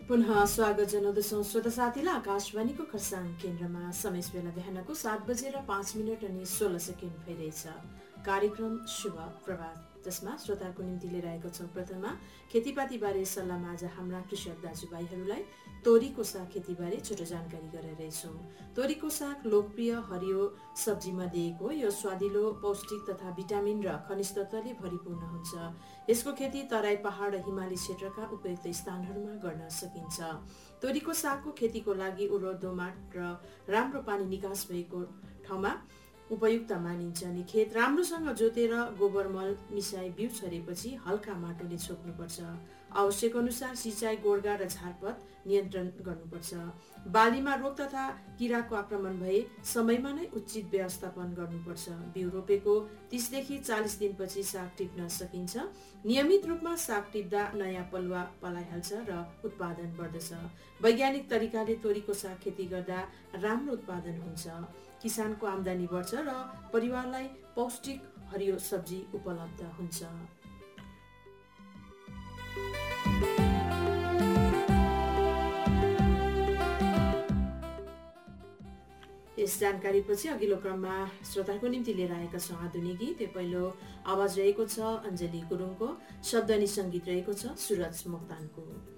पुनः स्वागत जनाउँदछौँ श्रोता साथीलाई आकाशवाणीको खरसाङ केन्द्रमा। समय बेला बिहानको 7:05 अनि 16 सेकेन्ड भइरहेछ। कार्यक्रम शुभ प्रभात, जसमा श्रोताको निम्ति लिएर आएको छौँ। प्रथममा खेतीपातीबारे सल्लाहमा आज हाम्रा कृषक दाजुभाइहरूलाई तोरीको साग खेतीबारे छोटो जानकारी गराइरहेछौँ। तोरीको साग लोकप्रिय हरियो सब्जीमध्ये एक हो। यो स्वादिलो, पौष्टिक तथा भिटामिन र खनिज तत्त्वले भरिपूर्ण हुन्छ। यसको खेती तराई, पहाड र हिमाली क्षेत्रका उपयुक्त स्थानहरूमा गर्न सकिन्छ। तोरीको सागको खेतीको लागि उर्वर, दोमट र राम्रो पानी निकास भएको ठाउँमा उपयुक्त मानिन्छ। अनि खेत राम्रोसँग जोतेर गोबर मल मिसाई बिउ छरेपछि हल्का माटोले छोप्नुपर्छ। आवश्यक अनुसार सिँचाइ, गोडगा र झारपात नियन्त्रण गर्नुपर्छ। बालीमा रोग तथा किराको आक्रमण भए समयमा नै उचित व्यवस्थापन गर्नुपर्छ। बिउ रोपेको 30 देखि 40 दिनपछि साग टिप्न सकिन्छ। नियमित रूपमा साग टिप्दा नयाँ पलुवा पलाइहाल्छ र उत्पादन बढ्दछ। वैज्ञानिक तरिकाले तोरीको साग खेती गर्दा राम्रो उत्पादन हुन्छ। किसानको आम्दानी बढ्छ र परिवारलाई पौष्टिक हरियो सब्जी उपलब्ध हुन्छ। यस जानकारीपछि अघिल्लो क्रममा श्रोताको निम्ति लिएर आएका छौँ आधुनिक गीत। यो पहिलो आवाज रहेको छ अञ्जली गुरुङको, शब्द अनि सङ्गीत रहेको छ सुरज मोक्तानको।